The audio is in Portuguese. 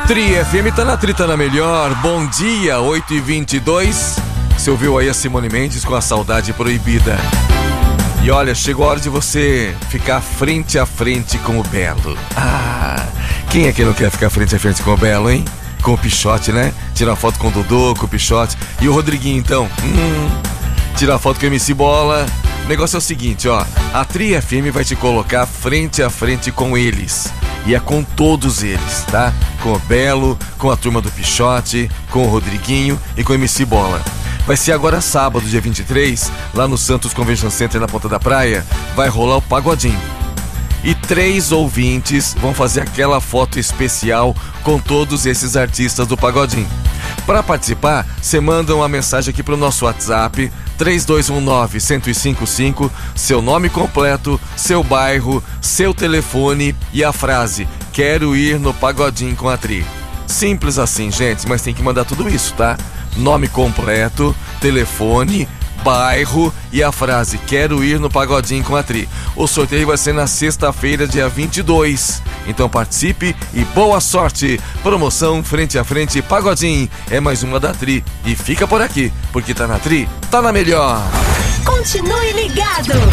Tri FM tá na Tri, tá na melhor. Bom dia, 8h22. Você ouviu aí a Simone Mendes com A Saudade Proibida. E olha, chegou a hora de você ficar frente a frente com o Belo. Quem é que não quer ficar frente a frente com o Belo, hein? Com o Pichote, né? Tirar foto com o Dodô, com o Pichote. E o Rodriguinho, então? Tirar foto com o MC Bola. O negócio é o seguinte, ó. A Tri FM vai te colocar frente a frente com eles. E é com todos eles, tá? Com o Belo, com a turma do Pichote, com o Rodriguinho e com o MC Bola. Vai ser agora sábado, dia 23, lá no Santos Convention Center, na Ponta da Praia, vai rolar o Pagodinho. E 3 ouvintes vão fazer aquela foto especial com todos esses artistas do Pagodinho. Para participar, você manda uma mensagem aqui pro nosso WhatsApp, 3219-1055, seu nome completo, seu bairro, seu telefone e a frase: quero ir no Pagodinho com a Tri. Simples assim, gente, mas tem que mandar tudo isso, tá? Nome completo, telefone, bairro e a frase: quero ir no Pagodinho com a Tri. O sorteio vai ser na sexta-feira, dia 22. Então participe e boa sorte. Promoção Frente a Frente Pagodinho é mais uma da Tri. E fica por aqui, porque tá na Tri, tá na melhor. Continue ligado.